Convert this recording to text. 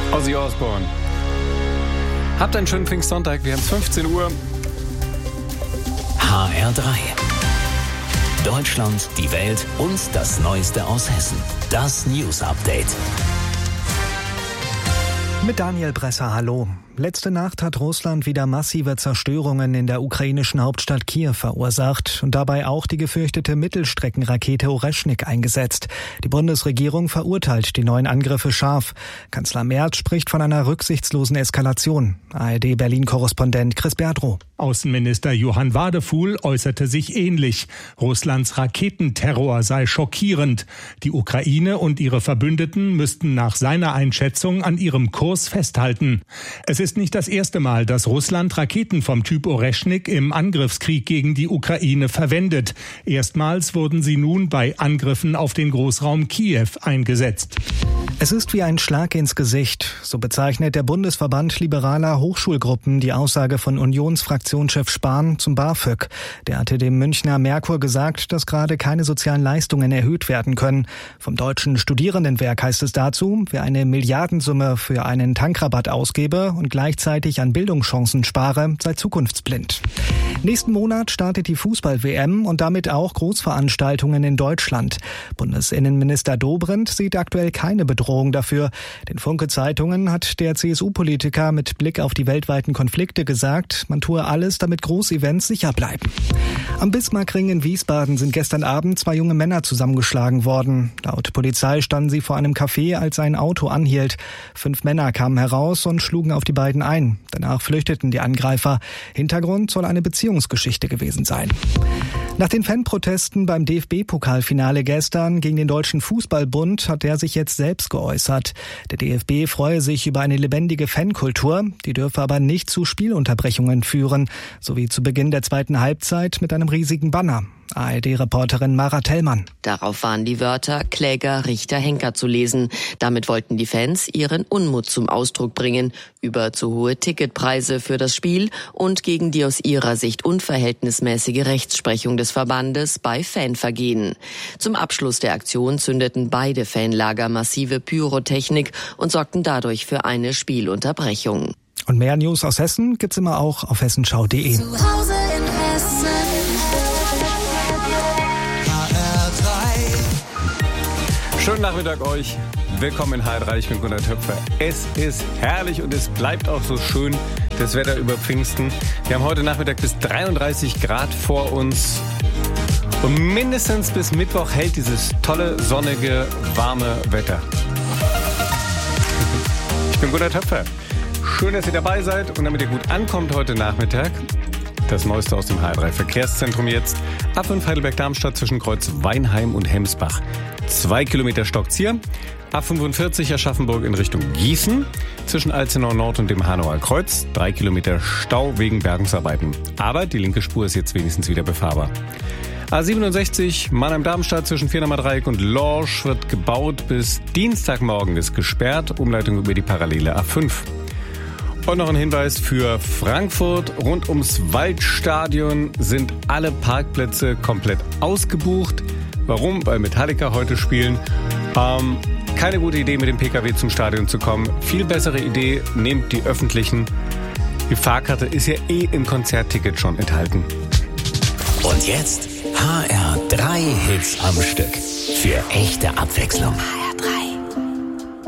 Ozzy Osbourne. Habt einen schönen Pfingstsonntag, wir haben 15 Uhr. HR3. Deutschland, die Welt und das Neueste aus Hessen. Das News Update. Mit Daniel Bresser, hallo. Letzte Nacht hat Russland wieder massive Zerstörungen in der ukrainischen Hauptstadt Kiew verursacht und dabei auch die gefürchtete Mittelstreckenrakete Oreschnik eingesetzt. Die Bundesregierung verurteilt die neuen Angriffe scharf. Kanzler Merz spricht von einer rücksichtslosen Eskalation. ARD-Berlin-Korrespondent Chris Berdrow. Außenminister Johann Wadefuhl äußerte sich ähnlich. Russlands Raketenterror sei schockierend. Die Ukraine und ihre Verbündeten müssten nach seiner Einschätzung an ihrem Kurs festhalten. Es ist nicht das erste Mal, dass Russland Raketen vom Typ Oreschnik im Angriffskrieg gegen die Ukraine verwendet. Erstmals wurden sie nun bei Angriffen auf den Großraum Kiew eingesetzt. Es ist wie ein Schlag ins Gesicht. So bezeichnet der Bundesverband liberaler Hochschulgruppen die Aussage von Unionsfraktionschef Spahn zum BAföG. Der hatte dem Münchner Merkur gesagt, dass gerade keine sozialen Leistungen erhöht werden können. Vom Deutschen Studierendenwerk heißt es dazu, wer eine Milliardensumme für einen Tankrabatt ausgebe und gleichzeitig an Bildungschancen spare, sei zukunftsblind. Nächsten Monat startet die Fußball-WM und damit auch Großveranstaltungen in Deutschland. Bundesinnenminister Dobrindt sieht aktuell keine Bedrohung dafür. Den Funke-Zeitungen hat der CSU-Politiker mit Blick auf die weltweiten Konflikte gesagt, man tue alles, damit Großevents sicher bleiben. Am Bismarckring in Wiesbaden sind gestern Abend 2 junge Männer zusammengeschlagen worden. Laut Polizei standen sie vor einem Café, als ein Auto anhielt. 5 Männer kamen heraus und schlugen auf die beiden ein. Danach flüchteten die Angreifer. Hintergrund soll eine Beziehungsgeschichte gewesen sein. Nach den Fanprotesten beim DFB-Pokalfinale gestern gegen den Deutschen Fußballbund hat er sich jetzt selbst geäußert. Der DFB freue sich über eine lebendige Fankultur, die dürfe aber nicht zu Spielunterbrechungen führen, sowie zu Beginn der zweiten Halbzeit mit einem riesigen Banner. ARD-Reporterin Mara Tellmann. Darauf waren die Wörter Kläger, Richter, Henker zu lesen. Damit wollten die Fans ihren Unmut zum Ausdruck bringen über zu hohe Ticketpreise für das Spiel und gegen die aus ihrer Sicht unverhältnismäßige Rechtsprechung des Verbandes bei Fanvergehen. Zum Abschluss der Aktion zündeten beide Fanlager massive Pyrotechnik und sorgten dadurch für eine Spielunterbrechung. Und mehr News aus Hessen gibt's immer auch auf hessenschau.de. Zu Hause in Hessen. Schönen Nachmittag euch. Willkommen in HR3, ich bin Gunnar Töpfer. Es ist herrlich und es bleibt auch so schön, das Wetter über Pfingsten. Wir haben heute Nachmittag bis 33 Grad vor uns. Und mindestens bis Mittwoch hält dieses tolle, sonnige, warme Wetter. Ich bin Gunnar Töpfer. Schön, dass ihr dabei seid und damit ihr gut ankommt heute Nachmittag. Das Neueste aus dem HR3 Verkehrszentrum jetzt. A5 Heidelberg-Darmstadt zwischen Kreuz Weinheim und Hemsbach. 2 Kilometer stockt's hier. A45 Aschaffenburg in Richtung Gießen. Zwischen Alzenau Nord und dem Hanauer Kreuz. 3 Kilometer Stau wegen Bergungsarbeiten. Aber die linke Spur ist jetzt wenigstens wieder befahrbar. A67 Mannheim-Darmstadt zwischen Viernamer Dreieck und Lorsch wird gebaut. Bis Dienstagmorgen ist gesperrt. Umleitung über die parallele A5. Und noch ein Hinweis für Frankfurt. Rund ums Waldstadion sind alle Parkplätze komplett ausgebucht. Warum? Weil Metallica heute spielen. Keine gute Idee, mit dem PKW zum Stadion zu kommen. Viel bessere Idee, nehmt die öffentlichen. Die Fahrkarte ist ja im Konzertticket schon enthalten. Und jetzt HR3 Hits am Stück. Für echte Abwechslung.